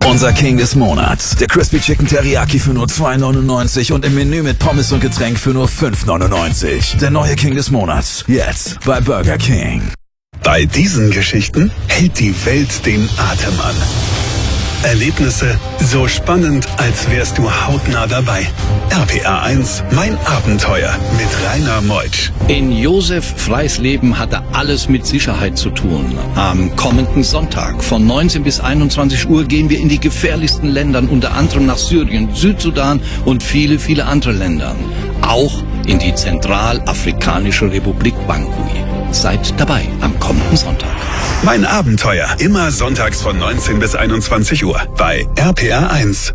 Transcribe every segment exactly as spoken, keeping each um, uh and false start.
Unser King des Monats. Der Crispy Chicken Teriyaki für nur zwei neunundneunzig und im Menü mit Pommes und Getränk für nur fünf neunundneunzig. Der neue King des Monats. Jetzt bei Burger King. Bei diesen Geschichten hält die Welt den Atem an. Erlebnisse so spannend, als wärst du hautnah dabei. R P R eins, mein Abenteuer mit Rainer Meutsch. In Josef Freis Leben hatte alles mit Sicherheit zu tun. Am kommenden Sonntag von neunzehn bis einundzwanzig Uhr gehen wir in die gefährlichsten Länder, unter anderem nach Syrien, Südsudan und viele, viele andere Länder. Auch in die Zentralafrikanische Republik Bangui. Seid dabei am kommenden Sonntag. Mein Abenteuer, immer sonntags von neunzehn bis einundzwanzig Uhr bei R P R eins.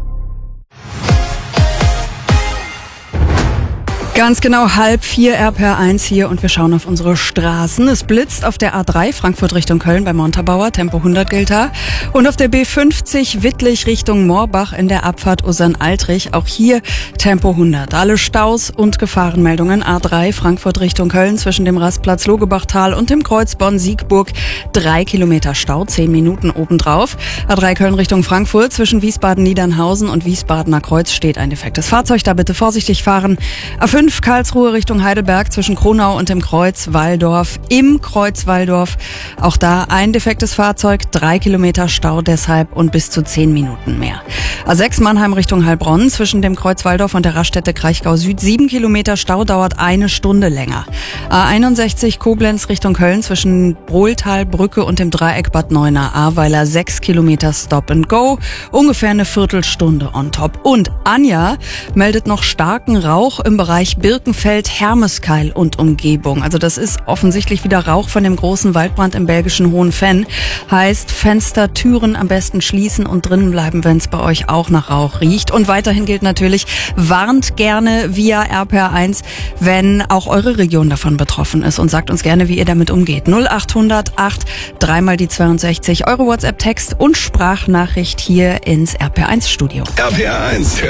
Ganz genau halb vier, R P R eins hier und wir schauen auf unsere Straßen. Es blitzt auf der A drei Frankfurt Richtung Köln bei Montabaur, Tempo hundert gilt da. Und auf der B fünfzig Wittlich Richtung Moorbach in der Abfahrt Usern-Altrich, auch hier Tempo hundert. Alle Staus und Gefahrenmeldungen. A drei Frankfurt Richtung Köln zwischen dem Rastplatz Logebachtal und dem Kreuz Bonn-Siegburg. Drei Kilometer Stau, zehn Minuten obendrauf. A drei Köln Richtung Frankfurt zwischen Wiesbaden-Niedernhausen und Wiesbadener Kreuz steht ein defektes Fahrzeug. Da bitte vorsichtig fahren. A fünf Karlsruhe Richtung Heidelberg zwischen Kronau und dem Kreuz Walldorf. Im Kreuz Walldorf auch da ein defektes Fahrzeug, drei Kilometer Stau deshalb und bis zu zehn Minuten mehr. A sechs Mannheim Richtung Heilbronn zwischen dem Kreuz Walldorf und der Raststätte Kraichgau Süd. Sieben Kilometer Stau, dauert eine Stunde länger. A einundsechzig Koblenz Richtung Köln zwischen Brohltalbrücke und dem Dreieck Bad Neuenahr-Ahrweiler. Sechs Kilometer Stop and Go, ungefähr eine Viertelstunde on top. Und Anja meldet noch starken Rauch im Bereich Birkenfeld, Hermeskeil und Umgebung. Also das ist offensichtlich wieder Rauch von dem großen Waldbrand im belgischen Hohenfenn. Heißt, Fenster, Türen am besten schließen und drinnen bleiben, wenn es bei euch auch nach Rauch riecht. Und weiterhin gilt natürlich, warnt gerne via R P R eins, wenn auch eure Region davon betroffen ist und sagt uns gerne, wie ihr damit umgeht. null acht hundert acht, dreimal die zweiundsechzig, eure WhatsApp-Text und Sprachnachricht hier ins R P R eins Studio. R P R eins.